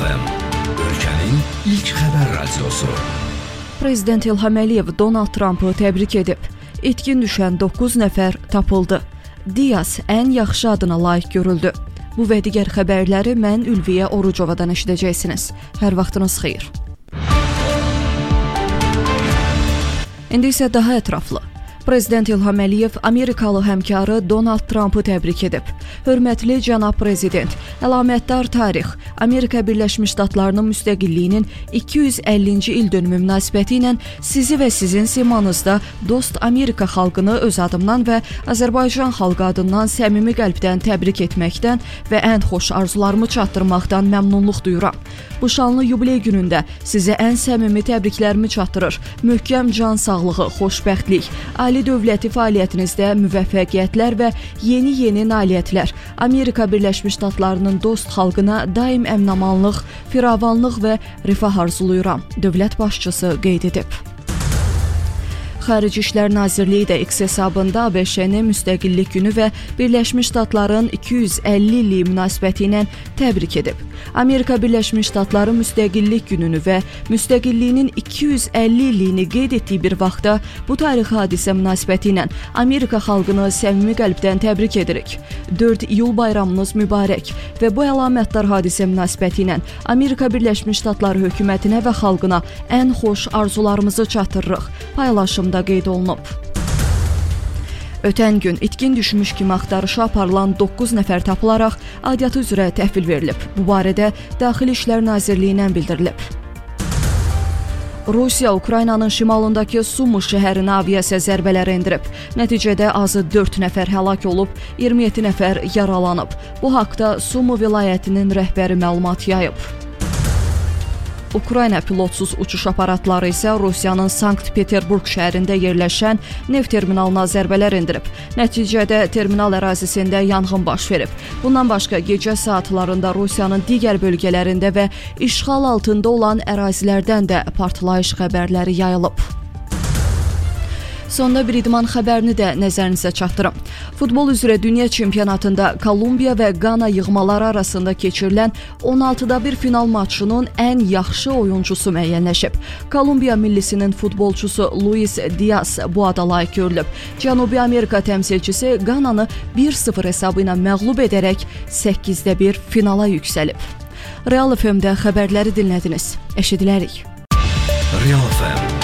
FM, ölkənin ilk xəbər radiosu. Prezident İlham Əliyev Donald Trumpı təbrik edib. İtkin düşən 9 nəfər tapıldı. Diaz ən yaxşı adına layiq görüldü. Bu və digər xəbərləri mən Ülviyə Orucovadan eşidəcəksiniz. Hər vaxtınız xeyir. İndi isə daha ətraflı. Prezident İlham Əliyev Amerikalı həmkarı Donald Trumpı təbrik edib. Hörmətli cənab prezident, əlamətdar tarix, Amerika Birləşmiş Ştatlarının müstəqilliyinin 250-ci il dönümü münasibəti ilə sizi və sizin simanızda dost Amerika xalqını öz adımdan və Azərbaycan xalqı adından səmimi qəlbdən təbrik etməkdən və ən xoş arzularımı çatdırmaqdan məmnunluq duyuram. Bu şanlı yubiley günündə sizə ən səmimi təbriklərimi çatdırır. Möhkəm can sağlığı, xoşbəxtlik, ali dövləti fəaliyyətinizdə müvəffəqiyyətlər və yeni nailiyyətlər. Amerika Birləşmiş Ştatlarının dost xalqına daim əminamanlıq, firavanlıq və rifah arzuluyuram, dövlət başçısı qeyd edib. Xarici İşlər Nazirliyi də X hesabında ABŞ-nin müstəqillik günü və Birləşmiş Ştatların 250 illiyi münasibəti ilə təbrik edib. Amerika Birləşmiş Ştatları müstəqillik gününü və müstəqilliyinin 250 illiyini qeyd etdiyi bir vaxtda bu tarixi hadisə münasibəti ilə Amerika xalqını səmimi qəlbdən təbrik edirik. 4 iyul bayramınız mübarək və bu əlamətdar hadisə münasibəti ilə Amerika Birləşmiş Ştatları hökumətinə və xalqına ən xoş arzularımızı çatdırırıq. Paylaşımda qeyd olunub. Ötən gün itkin düşmüş kimi axtarışa aparılan 9 nəfər tapılaraq aidiyyatı üzrə təhvil verilib. Bu barədə Daxili İşlər Nazirliyindən bildirilib. Rusiya Ukraynanın şimalındakı Sumi şəhərinə aviasiya zərbələri endirib. Nəticədə azı 4 nəfər həlak olub, 27 nəfər yaralanıb. Bu haqda Sumi vilayətinin rəhbəri məlumat yayıb. Ukrayna pilotsuz uçuş aparatları isə Rusiyanın Sankt-Peterburq şəhərində yerləşən neft terminalına zərbələr endirib. Nəticədə terminal ərazisində yanğın baş verib. Bundan başqa gecə saatlarında Rusiyanın digər bölgələrində və işğal altında olan ərazilərdən də partlayış xəbərləri yayılıb. Sonda bir idman xəbərini də nəzərinizə çatdırım. Futbol üzrə dünya çempionatında Kolumbiya və Qana yığmaları arasında keçirilən 16-da 1 final maçının ən yaxşı oyuncusu müəyyənləşib. Kolumbiya millisinin futbolçusu Luis Diaz bu ada layiq görülüb. Cənubi Amerika təmsilçisi Qananı 1-0 hesabı ilə məğlub edərək 8-də 1 finala yüksəlib. Real FM-də xəbərləri dinlədiniz. Eşidilərik. Real FM